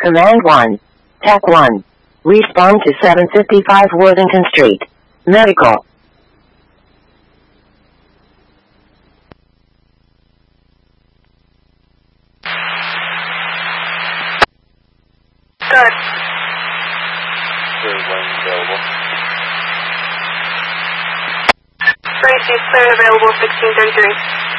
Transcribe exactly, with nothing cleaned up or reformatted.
Command one. T A C one. Respond to seven fifty-five Worthington Street. Medical. Good. There's one available. Tracy, clear and available, sixteen thirty-three.